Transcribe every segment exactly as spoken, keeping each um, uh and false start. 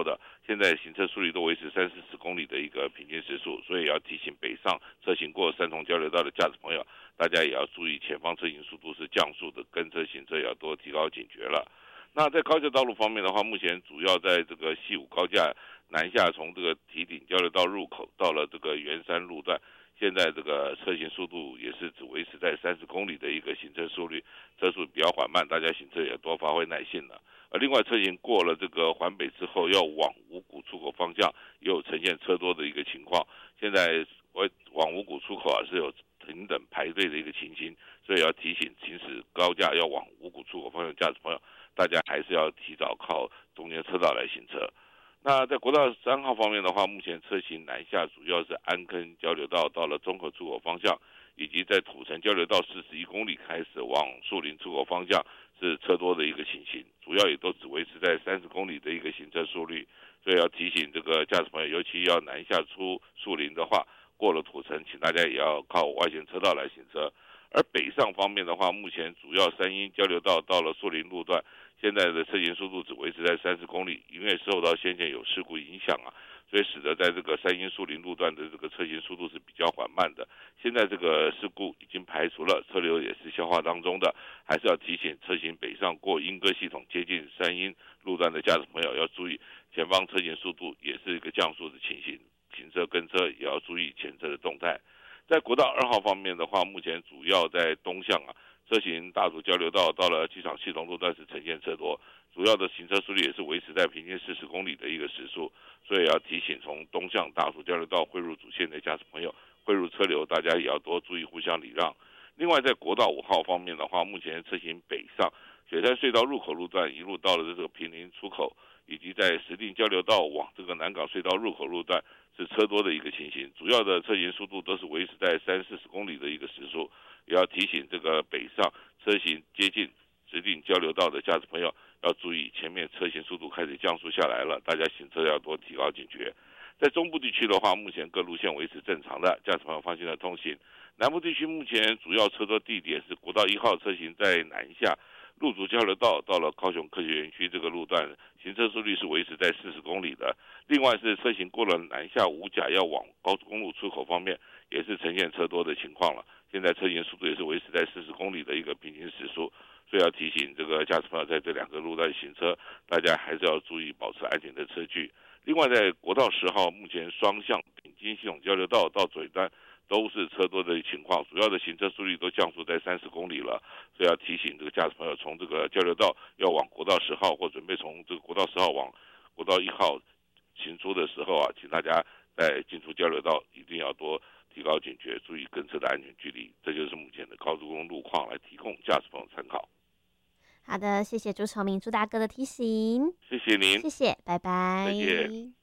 多的，现在行车速率都维持三四十公里的一个平均时速，所以要提醒北上车行过三重交流道的驾驶朋友，大家也要注意前方车行速度是降速的，跟车行车也要多提高警觉了。那在高架道路方面的话，目前主要在这个西武高架南下，从这个堤顶交流道入口到了这个圆山路段，现在这个车行速度也是只维持在三十公里的一个行车速率，车速比较缓慢，大家行车也多发挥耐性了。而另外，车行过了这个环北之后，要往五股出口方向，也有呈现车多的一个情况。现在往五股出口啊是有停等排队的一个情形，所以要提醒行驶高架要往五股出口方向驾驶朋友，大家还是要提早靠中间车道来行车。那在国道三号方面的话，目前车行南下主要是安坑交流道到了中和出口方向，以及在土城交流道四十一公里开始往树林出口方向是车多的一个情形，主要也都只维持在三十公里的一个行车速率，所以要提醒这个驾驶朋友，尤其要南下出树林的话，过了土城，请大家也要靠外线车道来行车。而北上方面的话，目前主要三鶯交流道到了树林路段，现在的车行速度只维持在三十公里，因为受到先前有事故影响啊，所以使得在这个三鶯树林路段的这个车行速度是比较缓慢的。现在这个事故已经排除了，车流也是消化当中的，还是要提醒车行北上过莺歌系统接近三鶯路段的驾驶朋友要注意，前方车行速度也是一个降速的情形，行车跟车也要注意前车的动态。在国道二号方面的话，目前主要在东向啊，车行大竹交流道到了机场系统路段是呈现车多，主要的行车速率也是维持在平均四十公里的一个时速，所以要提醒从东向大竹交流道汇入主线的驾驶朋友，汇入车流，大家也要多注意互相礼让。另外，在国道五号方面的话，目前车行北上雪山隧道入口路段一路到了这个平林出口，以及在石碇交流道往这个南港隧道入口路段是车多的一个情形，主要的车行速度都是维持在三四十公里的一个时速，也要提醒这个北上车行接近石碇交流道的驾驶朋友要注意，前面车行速度开始降速下来了，大家行车要多提高警觉。在中部地区的话，目前各路线维持正常的，驾驶朋友放心的通行。南部地区目前主要车多地点是国道一号车行在南下路竹交流道到了高雄科学园区这个路段，行车速率是维持在四十公里的。另外是车行过了南下五甲要往高速公路出口方面，也是呈现车多的情况了。现在车行速度也是维持在四十公里的一个平均时速，所以要提醒这个驾驶朋友在这两个路段行车，大家还是要注意保持安全的车距。另外，在国道十号目前双向丙金系统交流道到嘴端都是车多的情况，主要的行车速率都降速在三十公里了，所以要提醒这个驾驶朋友，从这个交流道要往国道十号或准备从这个国道十号往国道一号行出的时候啊，请大家在进出交流道一定要多提高警觉，注意跟车的安全距离。这就是目前的高速公路路况，来提供驾驶朋友参考。 好的，谢谢朱崇明朱大哥的提醒， 谢谢您， 谢谢，拜拜， 再见。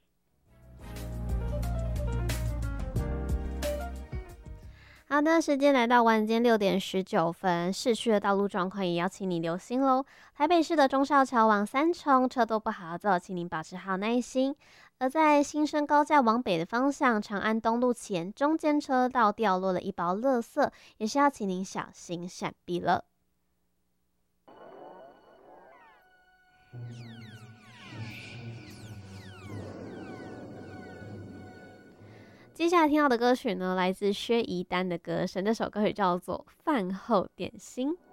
好的，时间来到晚间六点十九分，市区的道路状况也要请你留心喽。台北市的忠孝桥往三重车多不好走，请您保持好耐心。而在新生高架往北的方向，长安东路前中间车道掉落了一包垃圾，也是要请您小心闪避了。接下来听到的歌曲呢，来自薛怡丹的歌声，这首歌曲叫做《饭后点心》。